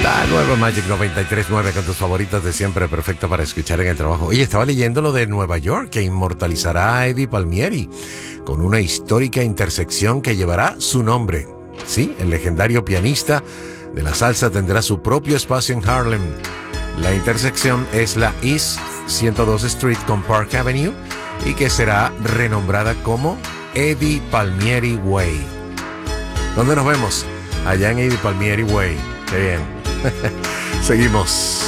La nueva Magic 93.9 con tus favoritas de siempre, perfecto para escuchar en el trabajo. Oye, estaba leyendo lo de Nueva York, que inmortalizará a Eddie Palmieri con una histórica intersección que llevará su nombre. Sí, el legendario pianista de la salsa tendrá su propio espacio en Harlem. La intersección es la East 102 Street con Park Avenue y que será renombrada como Eddie Palmieri Way. ¿Dónde nos vemos? Allá en Eddie Palmieri Way. Qué bien. Seguimos.